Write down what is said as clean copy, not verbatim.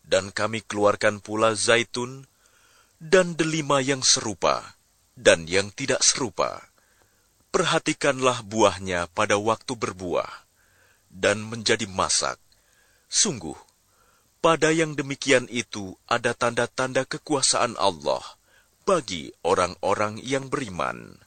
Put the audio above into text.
Dan kami keluarkan pula zaitun, dan delima yang serupa, dan yang tidak serupa. Perhatikanlah buahnya pada waktu berbuah, dan menjadi masak. Sungguh, pada yang demikian itu ada tanda-tanda kekuasaan Allah bagi orang-orang yang beriman.